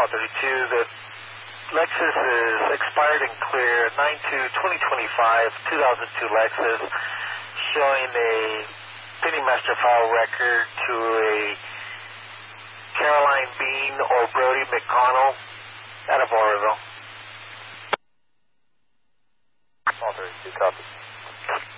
The Lexus is expired and clear, 9/2/2025, 2002 Lexus, showing a Penny Master file record to a Caroline Bean or Brody McConnell out of Oroville. All 32 copies.